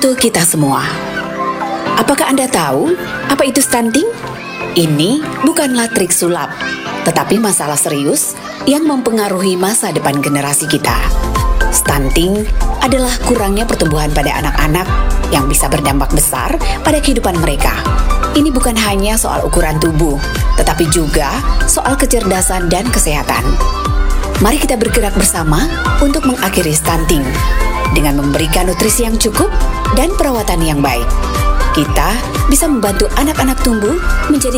untuk kita semua. Apakah Anda tahu apa itu stunting? Ini bukanlah trik sulap, tetapi masalah serius yang mempengaruhi masa depan generasi kita. Stunting adalah kurangnya pertumbuhan pada anak-anak yang bisa berdampak besar pada kehidupan mereka. Ini bukan hanya soal ukuran tubuh, tetapi juga soal kecerdasan dan kesehatan. Mari kita bergerak bersama untuk mengakhiri stunting dengan memberikan nutrisi yang cukup dan perawatan yang baik. Kita bisa membantu anak-anak tumbuh menjadi